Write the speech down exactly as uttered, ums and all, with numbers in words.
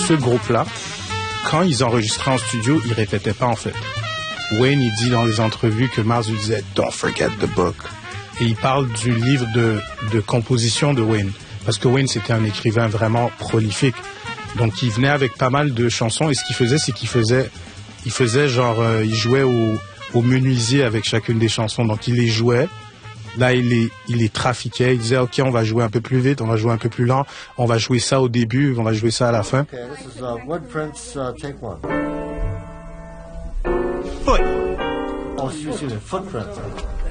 ce groupe-là, quand ils enregistraient en studio, ils répétaient pas en fait. Wayne, il dit dans les entrevues que Miles lui disait « Don't forget the book ». Et il parle du livre de, de composition de Wayne. Parce que Wayne, c'était un écrivain vraiment prolifique. Donc, il venait avec pas mal de chansons. Et ce qu'il faisait, c'est qu'il faisait, il faisait genre, euh, il jouait au, au menuisier avec chacune des chansons. Donc, il les jouait. Là, il les, il les trafiquait. Il disait, OK, on va jouer un peu plus vite, on va jouer un peu plus lent. On va jouer ça au début, on va jouer ça à la fin. Okay, this is uh, Wood Prince, uh, take one. Foot. Oh, excuse me, Footprints.